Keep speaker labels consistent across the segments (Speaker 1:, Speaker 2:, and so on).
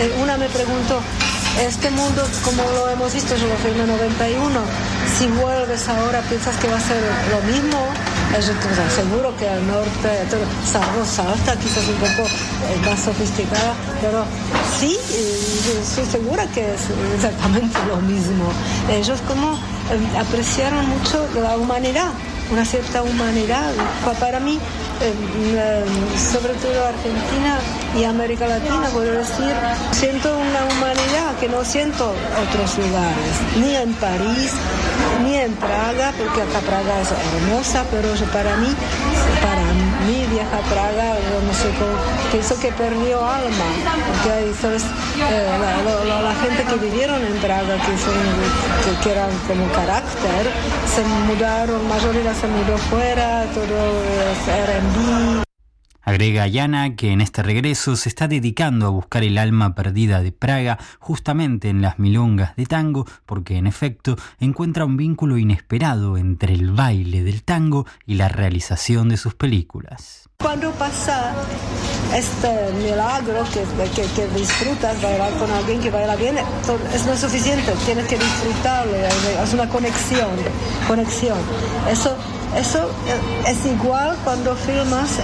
Speaker 1: Una me preguntó, este mundo como lo hemos visto, yo lo filmé en 91, si vuelves ahora, ¿piensas que va a ser lo mismo? Yo te aseguro que al norte, salvo Salta, quizás un poco más sofisticada, pero sí, yo estoy segura que es exactamente lo mismo. Ellos como apreciaron mucho la humanidad, una cierta humanidad. Para mí, sobre todo Argentina y América Latina, puedo decir, siento una humanidad que no siento en otros lugares, ni en París, ni en Praga, porque acá Praga es hermosa, pero para mí vieja Praga, no sé cómo, pienso que perdió alma, porque hay, ¿sabes? La gente que vivieron en Praga, que eran como carácter, se mudaron, mayoría se mudó fuera, todo era en B.
Speaker 2: Agrega Jana que en este regreso se está dedicando a buscar el alma perdida de Praga justamente en las milongas de tango, porque en efecto encuentra un vínculo inesperado entre el baile del tango y la realización de sus películas.
Speaker 1: Cuando pasa este milagro que disfrutas bailar con alguien que baila bien, es no suficiente, tienes que disfrutarlo, es una conexión. Eso es igual cuando filmas,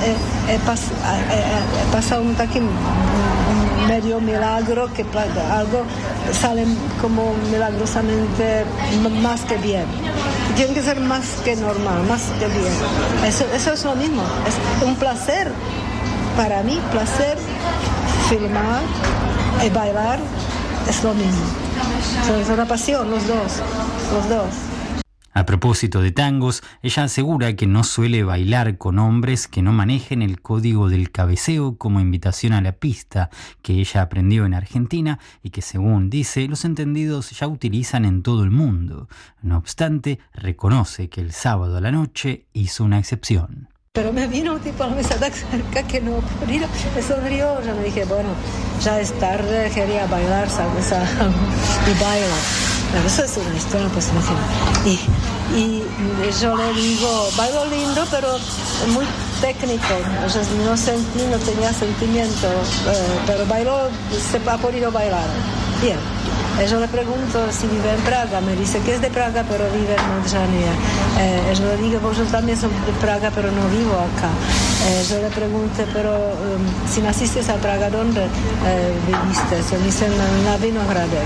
Speaker 1: pasa un medio milagro, que algo sale como milagrosamente más que bien. Tiene que ser más que normal, más que bien. Eso es lo mismo, es un placer, para mí, filmar y bailar es lo mismo. Es una pasión, los dos.
Speaker 2: A propósito de tangos, ella asegura que no suele bailar con hombres que no manejen el código del cabeceo como invitación a la pista que ella aprendió en Argentina y que, según dice, los entendidos ya utilizan en todo el mundo. No obstante, reconoce que el sábado a la noche hizo una excepción.
Speaker 1: Pero me vino un tipo a la mesa tan cerca que no podía, me sonrió, yo me dije, bueno, ya es tarde, quería bailar, ¿sabes? Y baila. Pero eso es una historia, pues y yo le digo, bailo lindo, pero muy técnico, no tenía sentimiento, pero bailo, se ha podido bailar bien. Yo le pregunto si vive en Praga, me dice que es de Praga, pero vive en Montjania. Yo le digo, vos también sos de Praga, pero no vivo acá. Yo le pregunto, pero si naciste en Praga, ¿dónde viviste? Se dice en la Vinohrady.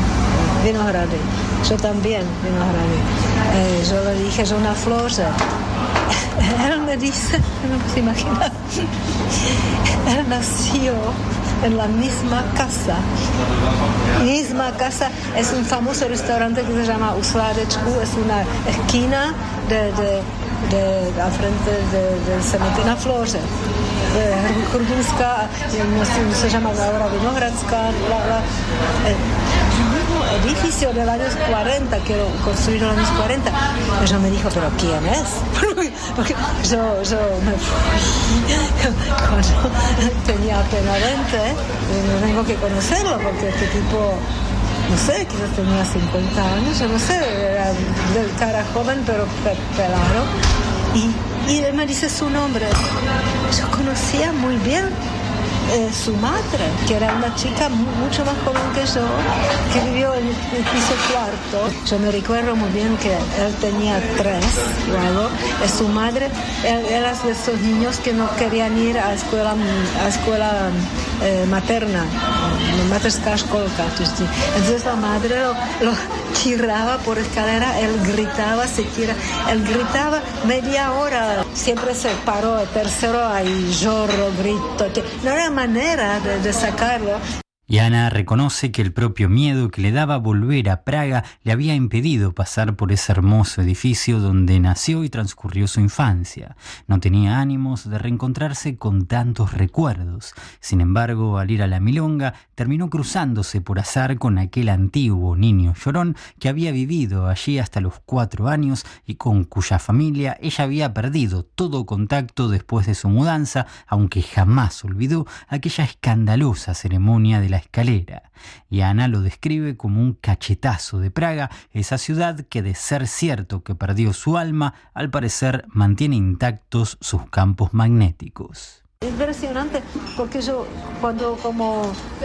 Speaker 1: Yo también, Vinohrady. Yo le dije, yo una flor. Él me dice, no se imagina, él nació en la misma casa. Es un famoso restaurante que se llama Usladečku, es una esquina al frente del cementerio, una flor. Chrudimská, se llama ahora Vinohradská, el edificio de los años 40, que lo construyeron en los años 40. Ella me dijo, ¿pero quién es? Porque yo me fui cuando tenía apenas 20, no tengo que conocerlo, porque este tipo, no sé, quizás tenía 50 años, yo no sé, era de cara joven, pero pelado. Y él me dice su nombre. Yo conocía muy bien su madre, que era una chica mucho más joven que yo, que vivió en el piso cuarto. Yo me recuerdo muy bien que él tenía 3, luego, su madre era de esos niños que no querían ir a escuela materna, materská školka. Entonces la madre lo tiraba por escalera, él gritaba media hora, siempre se paró el tercero, ahí lloro, grito, no era manera de sacarlo.
Speaker 2: Jana reconoce que el propio miedo que le daba volver a Praga le había impedido pasar por ese hermoso edificio donde nació y transcurrió su infancia. No tenía ánimos de reencontrarse con tantos recuerdos. Sin embargo, al ir a la milonga, terminó cruzándose por azar con aquel antiguo niño llorón que había vivido allí hasta los 4 años y con cuya familia ella había perdido todo contacto después de su mudanza, aunque jamás olvidó aquella escandalosa ceremonia de la escalera. Y Ana lo describe como un cachetazo de Praga, esa ciudad que, de ser cierto que perdió su alma, al parecer mantiene intactos sus campos magnéticos.
Speaker 1: Impresionante, porque yo cuando como